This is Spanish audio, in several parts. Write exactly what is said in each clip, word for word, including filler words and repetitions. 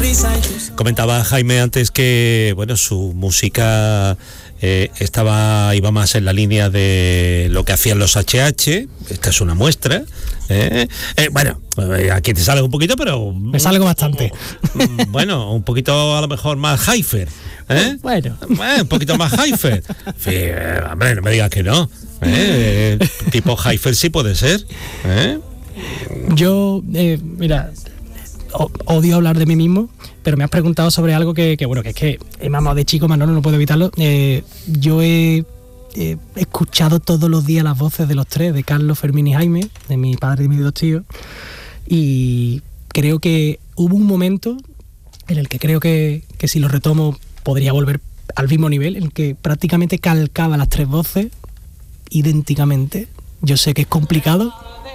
Comentaba Jaime antes que bueno, su música eh, estaba iba más en la línea de lo que hacían los H H. Esta es una muestra. ¿eh? Eh, bueno, aquí te sale un poquito, pero me salgo bastante. Bueno, un poquito a lo mejor más Haifer. ¿eh? Bueno, eh, un poquito más Haifer. Sí, eh, hombre, no me digas que no. ¿eh? Tipo Haifer sí puede ser. ¿eh? Yo, eh, mira, odio hablar de mí mismo, pero me has preguntado sobre algo que, que bueno, que es que he mamado de chico, Manolo, no puedo evitarlo. Eh, yo he, he escuchado todos los días las voces de los tres, de Carlos, Fermín y Jaime, de mi padre y mis dos tíos, y creo que hubo un momento en el que creo que, que si lo retomo podría volver al mismo nivel, en el que prácticamente calcaba las tres voces idénticamente. Yo sé que es complicado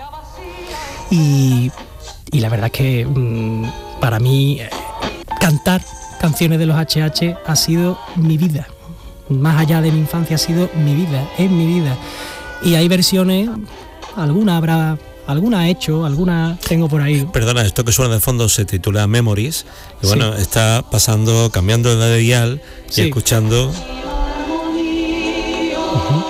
y, y la verdad es que mmm, para mí eh, cantar canciones de los H H ha sido mi vida. Más allá de mi infancia ha sido mi vida, es mi vida. Y hay versiones, alguna habrá, alguna he hecho, alguna tengo por ahí. Perdona, esto que suena de fondo se titula Memories. Y bueno, sí. Está pasando, cambiando de dial y sí. escuchando. Uh-huh.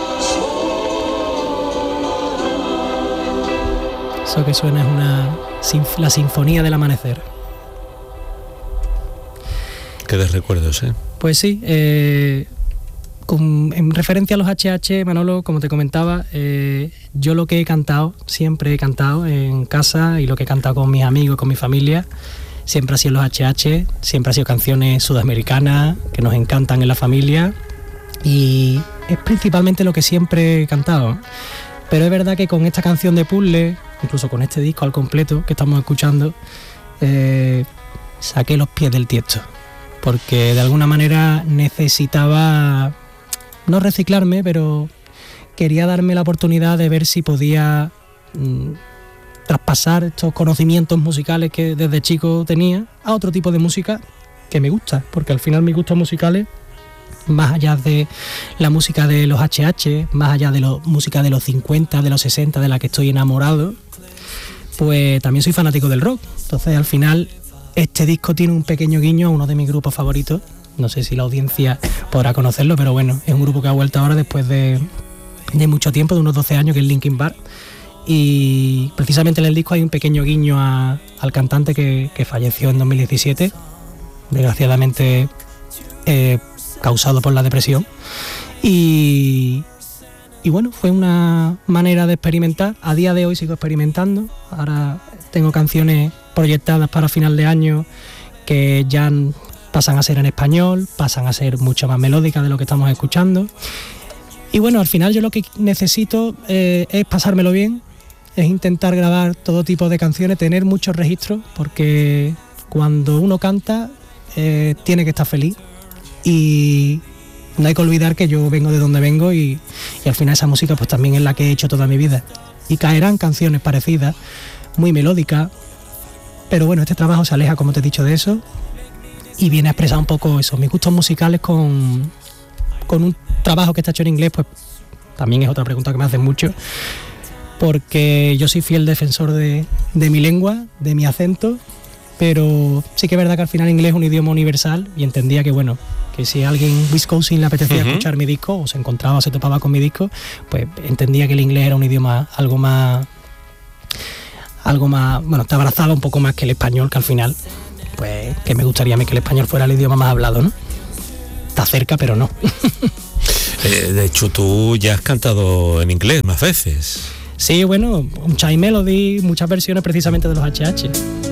Eso que suena es una la sinfonía del amanecer. Qué de recuerdos, ¿eh? Pues sí, eh, con, en referencia a los H H, Manolo, como te comentaba, eh, yo lo que he cantado, siempre he cantado en casa y lo que he cantado con mis amigos, con mi familia, siempre ha sido los H H, siempre ha sido canciones sudamericanas que nos encantan en la familia y es principalmente lo que siempre he cantado. Pero es verdad que con esta canción de Puzzle, incluso con este disco al completo que estamos escuchando, eh, saqué los pies del tiesto, porque de alguna manera necesitaba, no reciclarme, pero quería darme la oportunidad de ver si podía mmm, traspasar estos conocimientos musicales que desde chico tenía a otro tipo de música que me gusta, porque al final mis gustos musicales, más allá de la música de los H H, más allá de la música de los cincuenta, de los sesenta, de la que estoy enamorado, pues también soy fanático del rock. Entonces al final este disco tiene un pequeño guiño a uno de mis grupos favoritos. No sé si la audiencia podrá conocerlo, pero bueno, es un grupo que ha vuelto ahora después de, de mucho tiempo, de unos doce años, que es Linkin Park. Y precisamente en el disco hay un pequeño guiño a, al cantante que, que falleció en dos mil diecisiete, desgraciadamente eh, causado por la depresión. Y, y bueno, fue una manera de experimentar. A día de hoy sigo experimentando. Ahora tengo canciones proyectadas para final de año que ya pasan a ser en español, pasan a ser mucho más melódicas de lo que estamos escuchando. Y bueno, al final yo lo que necesito eh, es pasármelo bien, es intentar grabar todo tipo de canciones, tener muchos registros, porque cuando uno canta eh, tiene que estar feliz. Y no hay que olvidar que yo vengo de donde vengo y, y al final esa música pues también es la que he hecho toda mi vida. Y caerán canciones parecidas, muy melódicas, pero bueno, este trabajo se aleja, como te he dicho, de eso y viene a expresar un poco eso, mis gustos musicales con, con un trabajo que está hecho en inglés, pues también es otra pregunta que me hacen mucho, porque yo soy fiel defensor de, de mi lengua, de mi acento, pero sí que es verdad que al final inglés es un idioma universal y entendía que bueno, que si a alguien en Wisconsin le apetecía uh-huh. escuchar mi disco o se encontraba o se topaba con mi disco, pues entendía que el inglés era un idioma algo más, algo más, bueno, te abrazaba un poco más que el español, que al final, pues que me gustaría a mí que el español fuera el idioma más hablado, ¿no? Está cerca, pero no. eh, de hecho, tú ya has cantado en inglés más veces. Sí, bueno, un Chai Melody, muchas versiones precisamente de los H H.